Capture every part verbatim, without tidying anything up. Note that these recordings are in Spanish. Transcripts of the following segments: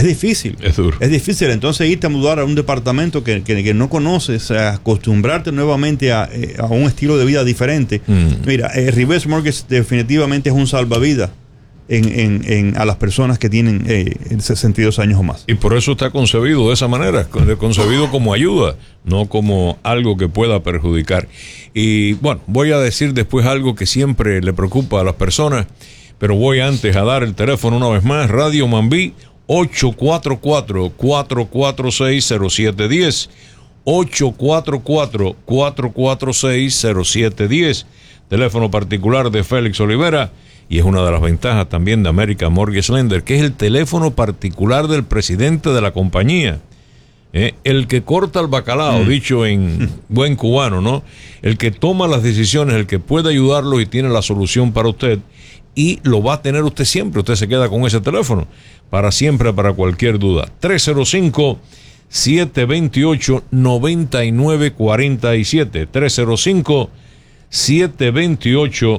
es difícil. Es duro. Es difícil. Entonces irte a mudar a un departamento que, que, que no conoces, a acostumbrarte nuevamente a, a un estilo de vida diferente. Mm. Mira, eh, Reverse Mortgage definitivamente es un salvavidas en, en, en, a las personas que tienen eh, sesenta y dos años o más. Y por eso está concebido de esa manera, concebido como ayuda, no como algo que pueda perjudicar. Y bueno, voy a decir después algo que siempre le preocupa a las personas, pero voy antes a dar el teléfono una vez más. Radio Mambí, ocho cuatro cuatro, cuatro cuatro seis, cero siete uno cero, ocho cuatro cuatro, cuatro cuatro seis, cero siete uno cero, teléfono particular de Félix Olivera, y es una de las ventajas también de American Mortgage Lender, que es el teléfono particular del presidente de la compañía. Eh, el que corta el bacalao, mm. dicho en mm. buen cubano, ¿no? El que toma las decisiones, el que puede ayudarlo y tiene la solución para usted, y lo va a tener usted siempre. Usted se queda con ese teléfono para siempre, para cualquier duda. tres cero cinco, siete dos ocho, nueve nueve cuatro siete, tres cero cinco, siete dos ocho,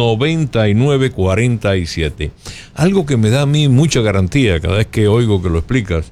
nueve nueve cuatro siete. Algo que me da a mí mucha garantía cada vez que oigo que lo explicas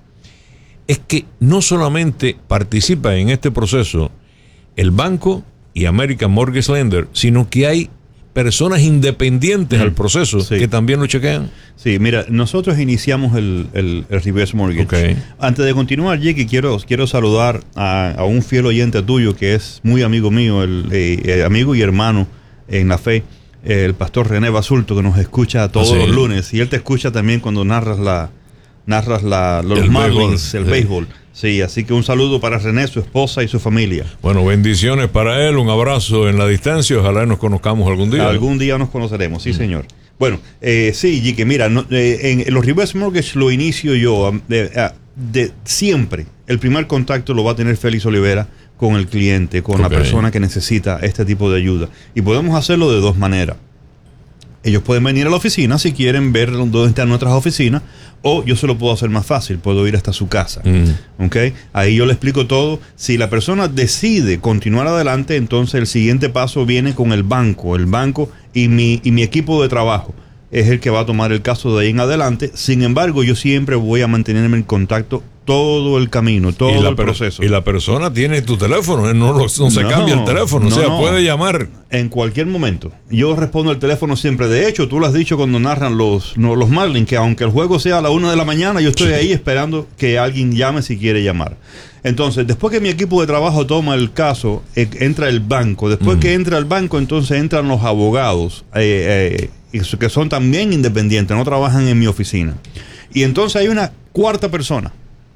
es que no solamente participa en este proceso el banco y American Mortgage Lender, sino que hay personas independientes mm, al proceso sí. que también lo chequean. Sí, mira, nosotros iniciamos el, el, el Reverse Mortgage. Okay. Antes de continuar, Jackie, quiero, quiero saludar a, a un fiel oyente tuyo que es muy amigo mío, el, eh, eh, amigo y hermano en la fe, eh, el pastor René Basulto, que nos escucha todos ah, sí. los lunes, y él te escucha también cuando narras la narras la, los el Marlins, béisbol. el sí. béisbol. Sí, así que un saludo para René, su esposa y su familia. Bueno, bendiciones para él, un abrazo en la distancia, ojalá nos conozcamos algún día. Algún día nos conoceremos, sí, mm. señor. Bueno, eh, sí, y que mira, no, eh, en los Reverse Mortgage lo inicio yo de, de, de siempre. El primer contacto lo va a tener Félix Olivera con el cliente, con okay. la persona que necesita este tipo de ayuda. Y podemos hacerlo de dos maneras. Ellos pueden venir a la oficina si quieren ver dónde están nuestras oficinas, o yo se lo puedo hacer más fácil, puedo ir hasta su casa. Mm. ¿Okay? Ahí yo le explico todo. Si la persona decide continuar adelante, entonces el siguiente paso viene con el banco. El banco y mi, y mi equipo de trabajo es el que va a tomar el caso de ahí en adelante. Sin embargo, yo siempre voy a mantenerme en contacto todo el camino, todo el proceso. Y la persona tiene tu teléfono, no, lo, no se no, cambia el teléfono, no, o sea, no. puede llamar. En cualquier momento. Yo respondo el teléfono siempre. De hecho, tú lo has dicho cuando narran los, no, los Marlins, que aunque el juego sea a la una de la mañana, yo estoy sí. ahí esperando que alguien llame si quiere llamar. Entonces, después que mi equipo de trabajo toma el caso, eh, entra el banco. Después mm. que entra el banco, entonces entran los abogados, eh, eh, que son también independientes, no trabajan en mi oficina. Y entonces hay una cuarta persona,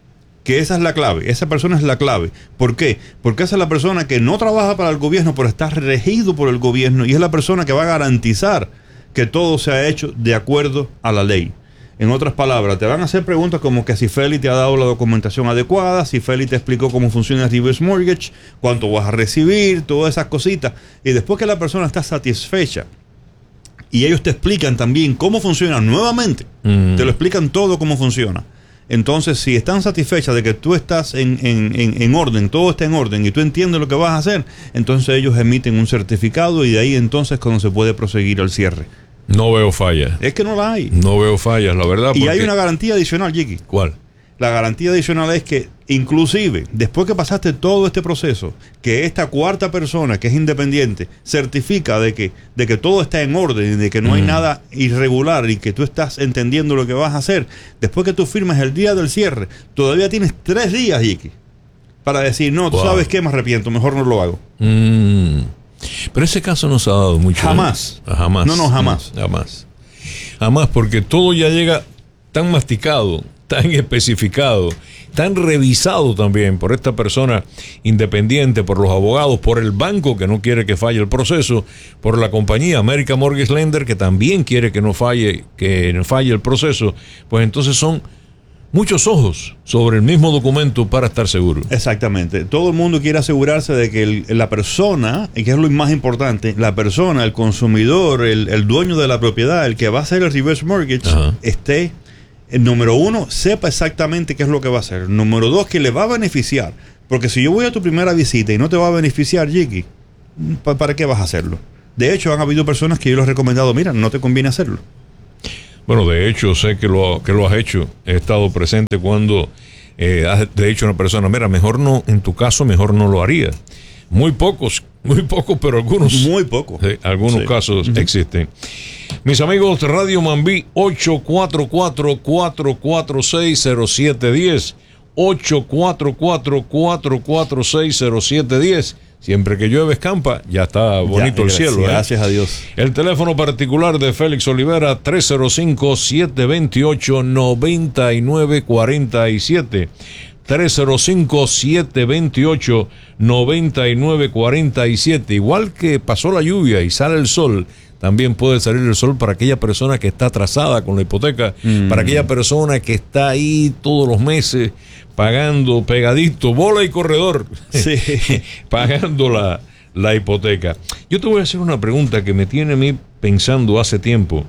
que esa es la clave, esa persona es la clave. ¿Por qué? Porque esa es la persona que no trabaja para el gobierno, pero está regido por el gobierno, y es la persona que va a garantizar que todo se ha hecho de acuerdo a la ley. En otras palabras, te van a hacer preguntas como que si Félix te ha dado la documentación adecuada, si Félix te explicó cómo funciona el Reverse Mortgage, cuánto vas a recibir, todas esas cositas. Y después que la persona está satisfecha, y ellos te explican también cómo funciona nuevamente, mm. te lo explican todo cómo funciona. Entonces, si están satisfechas de que tú estás en, en, en, en orden, todo está en orden y tú entiendes lo que vas a hacer, entonces ellos emiten un certificado y de ahí entonces cuando se puede proseguir al cierre. No veo fallas. Es que no la hay. No veo fallas, la verdad. Y hay una garantía adicional, Jiki. ¿Cuál? La garantía adicional es que, inclusive, después que pasaste todo este proceso, que esta cuarta persona, que es independiente, certifica de que, de que todo está en orden, de que no mm. hay nada irregular y que tú estás entendiendo lo que vas a hacer, después que tú firmas el día del cierre, todavía tienes tres días, Jiki, para decir, no, tú wow. sabes qué, me arrepiento, mejor no lo hago. Mm. Pero ese caso no se ha dado mucho. Jamás. ¿eh? Jamás. No, no, jamás. No, jamás. Jamás, porque todo ya llega tan masticado, tan especificado, tan revisado también por esta persona independiente, por los abogados, por el banco que no quiere que falle el proceso, por la compañía American Mortgage Lender que también quiere que no falle, que no falle el proceso. Pues entonces son muchos ojos sobre el mismo documento para estar seguro. Exactamente. Todo el mundo quiere asegurarse de que el, la persona, y que es lo más importante, la persona, el consumidor, el, el dueño de la propiedad, el que va a hacer el reverse mortgage, Ajá. esté, el número uno, sepa exactamente qué es lo que va a hacer. Número dos, que le va a beneficiar. Porque si yo voy a tu primera visita y no te va a beneficiar, Jiki, ¿para qué vas a hacerlo? De hecho, han habido personas que yo les he recomendado, mira, no te conviene hacerlo. Bueno, de hecho, sé que lo, que lo has hecho. He estado presente cuando eh, has de hecho una persona, mira, mejor no, en tu caso, mejor no lo haría. Muy pocos, muy pocos, pero algunos. Muy pocos. Sí, algunos sí. casos Uh-huh. existen. Mis amigos de Radio Mambí, ocho cuatro cuatro, cuatro cuatro seis, cero siete uno cero. ocho cuatro cuatro, cuatro cuatro seis, cero siete uno cero. Siempre que llueve escampa, ya está bonito Ya, el cielo. Gracias ¿eh? a Dios. El teléfono particular de Félix Olivera, tres cero cinco, siete dos ocho, nueve nueve cuatro siete. tres cero cinco, siete dos ocho, nueve nueve cuatro siete. Igual que pasó la lluvia y sale el sol, también puede salir el sol para aquella persona que está atrasada con la hipoteca, mm. para aquella persona que está ahí todos los meses pagando pegadito, bola y corredor, sí. pagando la, la hipoteca. Yo te voy a hacer una pregunta que me tiene a mí pensando hace tiempo.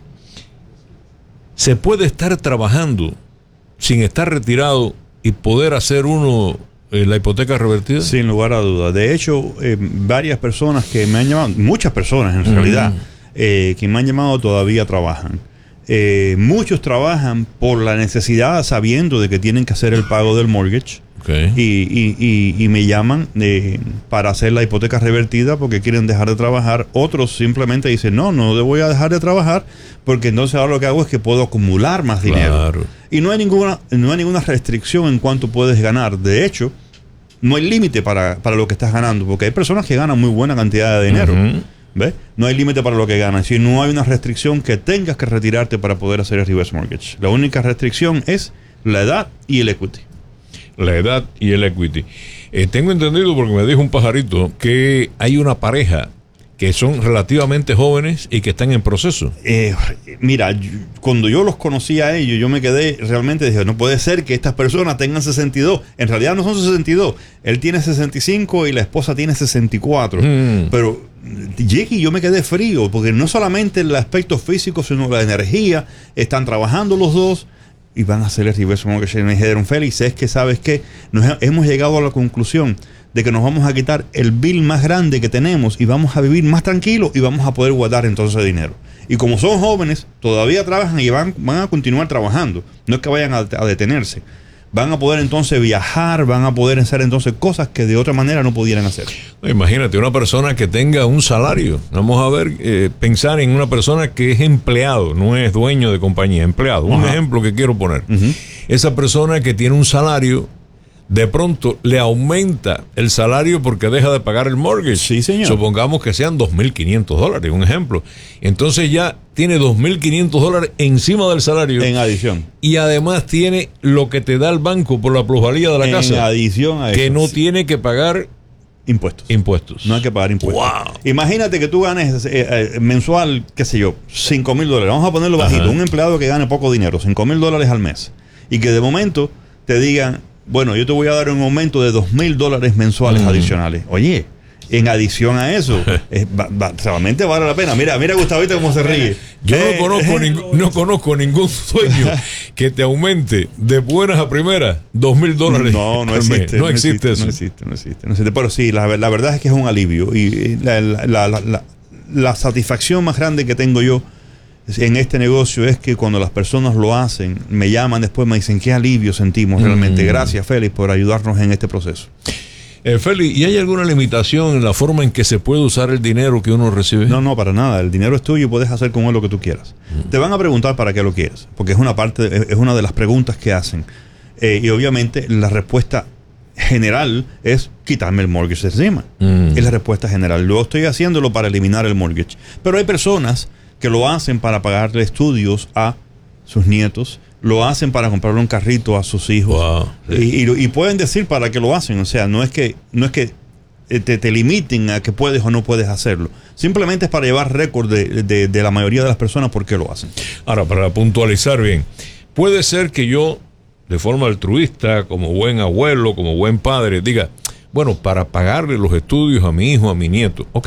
¿Se puede estar trabajando sin estar retirado y poder hacer uno eh, la hipoteca revertida? Sin lugar a dudas. De hecho, eh, varias personas que me han llamado, muchas personas en realidad, mm. eh, que me han llamado todavía trabajan. Eh, muchos trabajan por la necesidad, sabiendo de que tienen que hacer el pago del mortgage. Okay. Y, y, y, y me llaman eh, para hacer la hipoteca revertida porque quieren dejar de trabajar. Otros simplemente dicen, no, no voy a dejar de trabajar porque entonces ahora lo que hago es que puedo acumular más dinero. Claro. Y no hay ninguna, no hay ninguna restricción en cuánto puedes ganar. De hecho, no hay límite para, para lo que estás ganando, porque hay personas que ganan muy buena cantidad de dinero. Uh-huh. ¿Ves? No hay límite para lo que ganas. Si no hay una restricción que tengas que retirarte para poder hacer el reverse mortgage. La única restricción es la edad y el equity. La edad y el equity. Eh, tengo entendido, porque me dijo un pajarito, que hay una pareja que son relativamente jóvenes y que están en proceso. Eh, mira, yo, cuando yo los conocí a ellos, yo me quedé realmente, dije, no puede ser que estas personas tengan sesenta y dos. En realidad no son sesenta y dos. Él tiene sesenta y cinco y la esposa tiene sesenta y cuatro. Mm. Pero Jackie, yo me quedé frío, porque no solamente el aspecto físico, sino la energía. Están trabajando los dos y van a hacer el reverse mortgage. Me dijeron, Félix, es que sabes que nos hemos llegado a la conclusión de que nos vamos a quitar el bill más grande que tenemos y vamos a vivir más tranquilos y vamos a poder guardar entonces dinero. Y como son jóvenes, todavía trabajan y van, van a continuar trabajando. No es que vayan a, a detenerse. Van a poder entonces viajar, van a poder hacer entonces cosas que de otra manera no pudieran hacer. Imagínate, una persona que tenga un salario. Vamos a ver, eh, pensar en una persona que es empleado, no es dueño de compañía, empleado. Un Ajá. ejemplo que quiero poner. Uh-huh. Esa persona que tiene un salario, de pronto le aumenta el salario porque deja de pagar el mortgage. Sí, señor. Supongamos que sean dos mil quinientos dólares, un ejemplo. Entonces ya tiene dos mil quinientos dólares encima del salario. En adición. Y además tiene lo que te da el banco por la plusvalía de la en casa. En adición a eso. Que no sí. tiene que pagar impuestos. Impuestos. No hay que pagar impuestos. Wow. Imagínate que tú ganes eh, eh, mensual, qué sé yo, cinco mil dólares. Vamos a ponerlo bajito. Ajá. Un empleado que gane poco dinero, cinco mil dólares al mes. Y que de momento te digan, bueno, yo te voy a dar un aumento de dos mil dólares mensuales mm. adicionales. Oye, en adición a eso, es, va, va, realmente vale la pena. Mira, mira Gustavito cómo se ríe. Yo eh, no, conozco eh, ningún, no conozco ningún sueño que te aumente de buenas a primeras dos mil dólares. No, no existe. No, no existe, existe eso. No existe, no existe, no existe. Pero sí, la, la verdad es que es un alivio. Y la, la, la, la, la, la satisfacción más grande que tengo yo en este negocio es que cuando las personas lo hacen, me llaman después, me dicen qué alivio sentimos realmente. Mm. Gracias, Félix, por ayudarnos en este proceso. Eh, Félix, ¿y hay alguna limitación en la forma en que se puede usar el dinero que uno recibe? No, no, para nada. El dinero es tuyo y puedes hacer con él lo que tú quieras. Mm. Te van a preguntar para qué lo quieres, porque es una parte, es una de las preguntas que hacen. Eh, y obviamente la respuesta general es quitarme el mortgage de encima. Mm. Es la respuesta general. Luego estoy haciéndolo para eliminar el mortgage. Pero hay personas que lo hacen para pagarle estudios a sus nietos, lo hacen para comprarle un carrito a sus hijos. Wow, sí. y, y, y pueden decir para qué lo hacen. O sea, no es que no es que te, te limiten a que puedes o no puedes hacerlo. Simplemente es para llevar récord de, de, de la mayoría de las personas por qué lo hacen. Ahora, para puntualizar bien, puede ser que yo, de forma altruista, como buen abuelo, como buen padre, diga, bueno, para pagarle los estudios a mi hijo, a mi nieto, ok.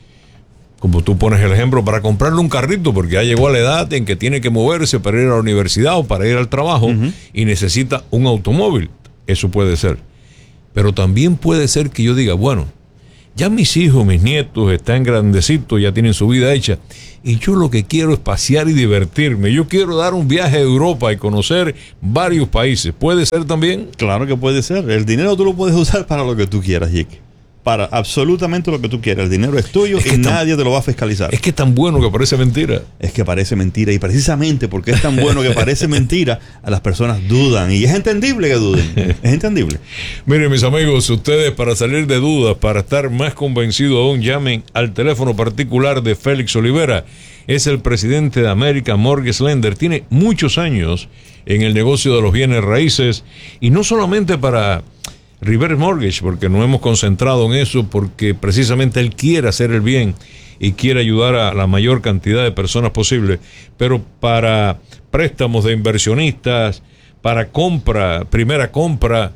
Como tú pones el ejemplo, para comprarle un carrito, porque ya llegó a la edad en que tiene que moverse para ir a la universidad o para ir al trabajo, uh-huh. y necesita un automóvil. Eso puede ser. Pero también puede ser que yo diga, bueno, ya mis hijos, mis nietos están grandecitos, ya tienen su vida hecha, y yo lo que quiero es pasear y divertirme. Yo quiero dar un viaje a Europa y conocer varios países. ¿Puede ser también? Claro que puede ser. El dinero tú lo puedes usar para lo que tú quieras, Jiki. Para absolutamente lo que tú quieras. El dinero es tuyo es y nadie tan, te lo va a fiscalizar. Es que es tan bueno que parece mentira. Es que parece mentira. Y precisamente porque es tan bueno que parece mentira, a las personas dudan. Y es entendible que duden. Es entendible. Miren, mis amigos, ustedes para salir de dudas, para estar más convencidos aún, llamen al teléfono particular de Félix Olivera. Es el presidente de American Mortgage Lender. Tiene muchos años en el negocio de los bienes raíces. Y no solamente para Reverse Mortgage, porque nos hemos concentrado en eso, porque precisamente él quiere hacer el bien y quiere ayudar a la mayor cantidad de personas posible, pero para préstamos de inversionistas, para compra, primera compra,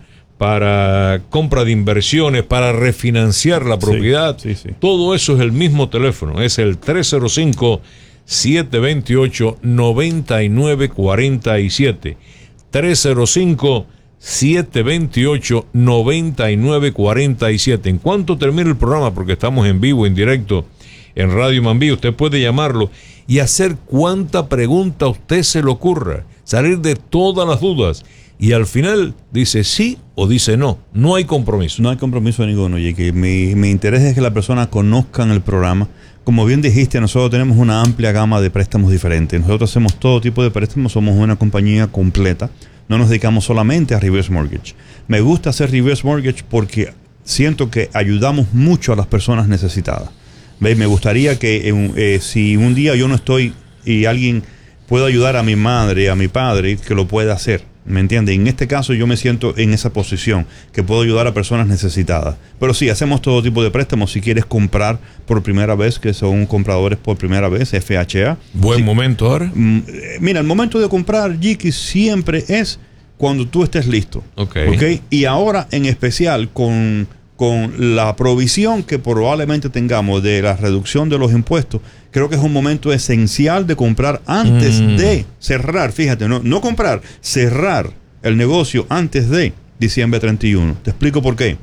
para compra de inversiones, para refinanciar la propiedad, sí, sí, sí. Todo eso es el mismo teléfono, es el tres cero cinco, siete dos ocho, nueve nueve cuatro siete, tres cero cinco, siete dos ocho, nueve nueve cuatro siete. En cuanto termine el programa, porque estamos en vivo, en directo, en Radio Mambí, usted puede llamarlo y hacer cuanta pregunta a usted se le ocurra, salir de todas las dudas, y al final dice sí o dice no. No hay compromiso. No hay compromiso ninguno, y que mi, mi interés es que las personas conozcan el programa. Como bien dijiste, nosotros tenemos una amplia gama de préstamos diferentes. Nosotros hacemos todo tipo de préstamos, somos una compañía completa. No nos dedicamos solamente a reverse mortgage. Me gusta hacer reverse mortgage porque siento que ayudamos mucho a las personas necesitadas. ¿Veis? Me gustaría que eh, eh, si un día yo no estoy y alguien puede ayudar a mi madre, a mi padre, que lo pueda hacer. ¿Me entiendes? En este caso yo me siento en esa posición, que puedo ayudar a personas necesitadas. Pero sí, hacemos todo tipo de préstamos. Si quieres comprar por primera vez, que son compradores por primera vez, F H A. Buen sí. momento ahora. Mira, el momento de comprar, Jiki, siempre es cuando tú estés listo. Okay. ¿Okay? Y ahora en especial con, con la provisión que probablemente tengamos de la reducción de los impuestos, creo que es un momento esencial de comprar antes mm. de cerrar. Fíjate, no, no comprar, cerrar el negocio antes de diciembre treinta y uno. Te explico por qué.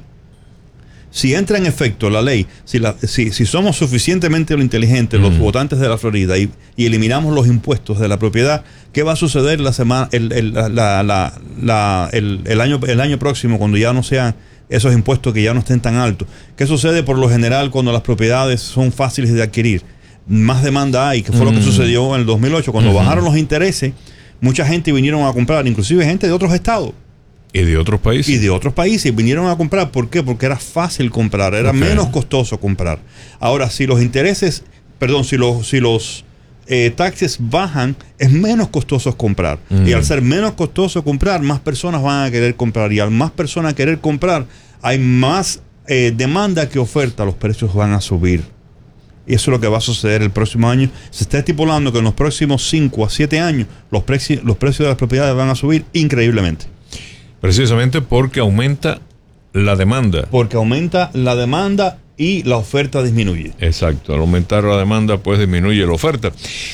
Si entra en efecto la ley, si, la, si, si somos suficientemente inteligentes, mm. los votantes de la Florida, y, y eliminamos los impuestos de la propiedad, ¿qué va a suceder la semana, el, el, la, la, la, el, el, año, el año próximo, cuando ya no sean esos impuestos, que ya no estén tan altos? ¿Qué sucede por lo general cuando las propiedades son fáciles de adquirir? Más demanda hay, que fue mm. lo que sucedió en el dos mil ocho. Cuando uh-huh. bajaron los intereses, mucha gente vinieron a comprar, inclusive gente de otros estados. Y de otros países. Y de otros países vinieron a comprar. ¿Por qué? Porque era fácil comprar, era okay. menos costoso comprar. Ahora, si los intereses, perdón, si los, si los eh, taxes bajan, es menos costoso comprar. Mm. Y al ser menos costoso comprar, más personas van a querer comprar. Y al más personas querer comprar, hay más eh, demanda que oferta, los precios van a subir. Y eso es lo que va a suceder el próximo año. Se está estipulando que en los próximos cinco a siete años los, preci- los precios de las propiedades van a subir increíblemente. Precisamente porque aumenta la demanda. Porque aumenta la demanda y la oferta disminuye. Exacto, al aumentar la demanda pues disminuye la oferta.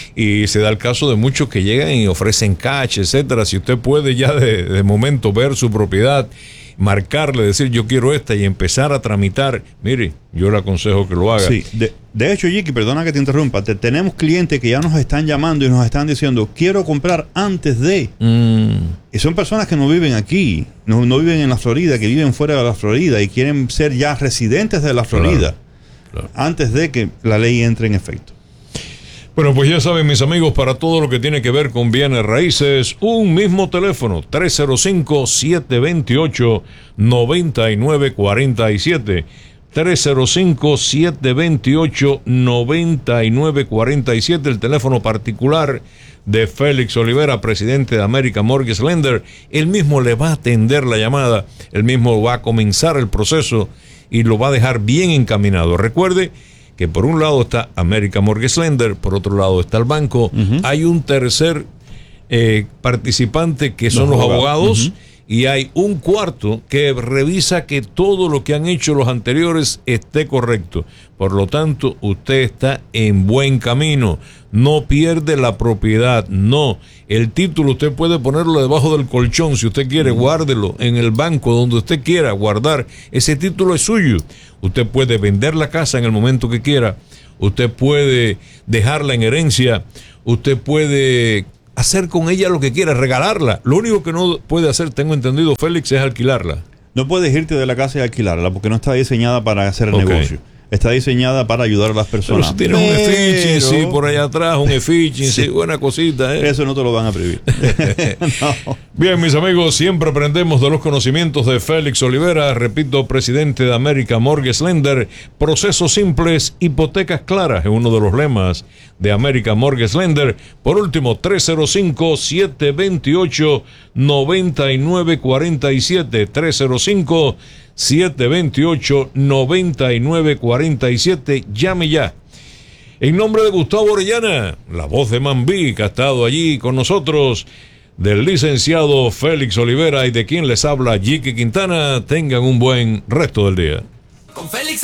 Y se da el caso de muchos que llegan y ofrecen cash, etcétera. Si usted puede ya de, de momento ver su propiedad, marcarle, decir yo quiero esta y empezar a tramitar, mire, yo le aconsejo que lo haga. Sí, de, de hecho, Jiki, perdona que te interrumpa, te, tenemos clientes que ya nos están llamando y nos están diciendo quiero comprar antes de. Mm. Y son personas que no viven aquí, no, no viven en la Florida, que viven fuera de la Florida y quieren ser ya residentes de la Florida, claro, claro. antes de que la ley entre en efecto. Bueno, pues ya saben, mis amigos, para todo lo que tiene que ver con bienes raíces, un mismo teléfono, tres cero cinco, siete dos ocho, nueve nueve cuatro siete, tres cero cinco, siete dos ocho, nueve nueve cuatro siete, el teléfono particular de Félix Olivera, presidente de American Mortgage Lender. Él mismo le va a atender la llamada, él mismo va a comenzar el proceso y lo va a dejar bien encaminado. Recuerde que por un lado está American Mortgage Lender, por otro lado está el banco, uh-huh. hay un tercer eh, participante que son los, los abogados, abogados uh-huh. y hay un cuarto que revisa que todo lo que han hecho los anteriores esté correcto. Por lo tanto, usted está en buen camino. No pierde la propiedad, no. El título usted puede ponerlo debajo del colchón, si usted quiere, guárdelo en el banco, donde usted quiera guardar. Ese título es suyo. Usted puede vender la casa en el momento que quiera. Usted puede dejarla en herencia. Usted puede hacer con ella lo que quiera, regalarla. Lo único que no puede hacer, tengo entendido, Félix, es alquilarla. No puedes irte de la casa y alquilarla porque no está diseñada para hacer el Okay. negocio. Está diseñada para ayudar a las personas. Pero si tienes un efficien, sí, por allá atrás, un efficien, sí, buena cosita, ¿eh? Eso no te lo van a prohibir. No. Bien, mis amigos, siempre aprendemos de los conocimientos de Félix Olivera, repito, presidente de America Mortgage Lender. Procesos simples, hipotecas claras, es uno de los lemas de America Mortgage Lender. Por último, tres cero cinco, siete dos ocho, nueve nueve cuatro siete, tres cero cinco, siete dos ocho, nueve nueve cuatro siete, llame ya. En nombre de Gustavo Orellana, la voz de Mambí, que ha estado allí con nosotros, del licenciado Félix Olivera y de quien les habla, Jique Quintana, tengan un buen resto del día. Con Félix